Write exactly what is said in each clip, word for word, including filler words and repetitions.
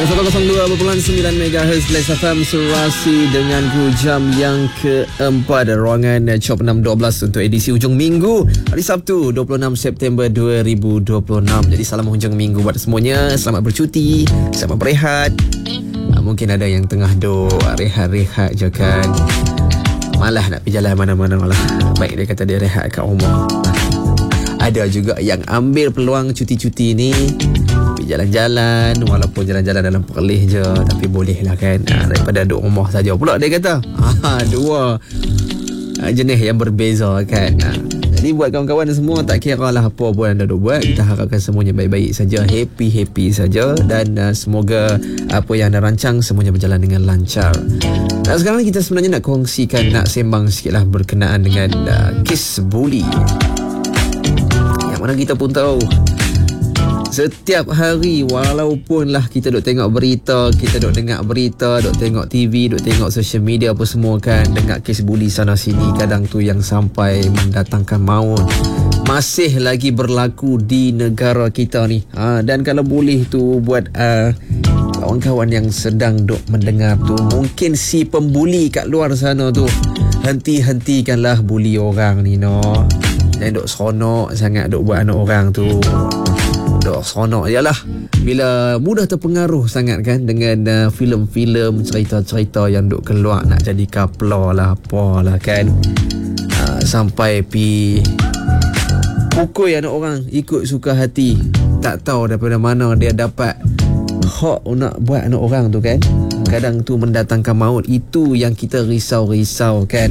seratus dua perpuluhan sembilan megahertz Lex F M Surasi dengan jam yang keempat ruangan Chop enam dua belas untuk edisi hujung minggu hari Sabtu dua puluh enam September dua ribu dua puluh enam. Jadi salam hujung minggu buat semuanya. Selamat bercuti, selamat berehat. Mungkin ada yang tengah duk rehat-rehat je kan, malah nak pergi jalan mana-mana, malah baik dia kata dia rehat kat rumah. Ada juga yang ambil peluang cuti-cuti ni pergi jalan-jalan, walaupun jalan-jalan dalam Perlis je, tapi boleh lah kan, ha, daripada duduk rumah saja pula dia kata. Ha, dua ha, jenis yang berbeza kan. Ha. Jadi buat kawan-kawan semua, tak kira lah apa pun anda duk buat, kita harapkan semuanya baik-baik saja, happy-happy saja, dan uh, semoga apa yang anda rancang semuanya berjalan dengan lancar. Nah, sekarang kita sebenarnya nak kongsikan, nak sembang sikit lah berkenaan dengan uh, kes buli. Yang mana kita pun tahu setiap hari, walaupun lah kita duk tengok berita, kita duk dengar berita, duk tengok T V, duk tengok social media apa semua kan, dengar kes buli sana sini, kadang tu yang sampai mendatangkan maut masih lagi berlaku di negara kita ni. Ha, dan kalau boleh tu buat uh, kawan-kawan yang sedang duk mendengar tu, mungkin si pembuli kat luar sana tu, henti-hentikanlah buli orang ni no. Dan duk seronok sangat duk buat anak orang tu. Duk seronok je lah bila mudah terpengaruh sangat kan dengan uh, filem-filem, cerita-cerita yang duk keluar nak jadi kapla lah apalah kan, uh, sampai pi pukul anak orang ikut suka hati. Tak tahu daripada mana dia dapat hak nak buat anak orang tu kan. Kadang tu mendatangkan maut. Itu yang kita risau-risau kan.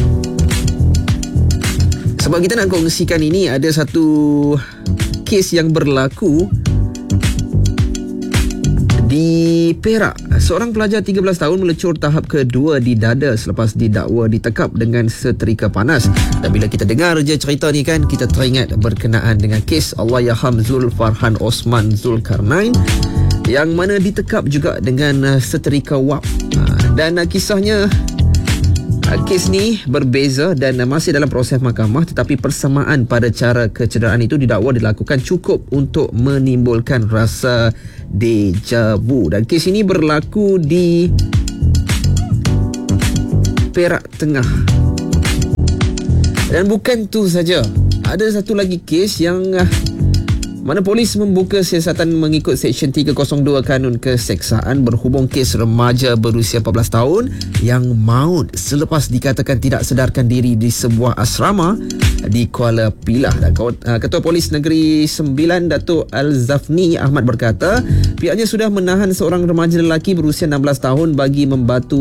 Sebab kita nak kongsikan ini, ada satu kes yang berlaku di Perak. Seorang pelajar tiga belas tahun melecur tahap kedua di dada selepas didakwa ditekap dengan setrika panas. Dan bila kita dengar je cerita ni kan, kita teringat berkenaan dengan kes Allahyarham Zulfarhan Osman Zulkarnain yang mana ditekap juga dengan setrika wap. Dan kisahnya, kes ni berbeza dan masih dalam proses mahkamah, tetapi persamaan pada cara kecederaan itu didakwa dilakukan cukup untuk menimbulkan rasa deja vu. Dan kes ini berlaku di Perak Tengah. Dan bukan tu saja, ada satu lagi kes yang mana polis membuka siasatan mengikut Seksyen tiga kosong dua Kanun Keseksaan berhubung kes remaja berusia empat belas tahun yang maut selepas dikatakan tidak sedarkan diri di sebuah asrama di Kuala Pilah. Dan Ketua Polis Negeri Sembilan Datuk Al-Zafni Ahmad berkata pihaknya sudah menahan seorang remaja lelaki berusia enam belas tahun bagi membatu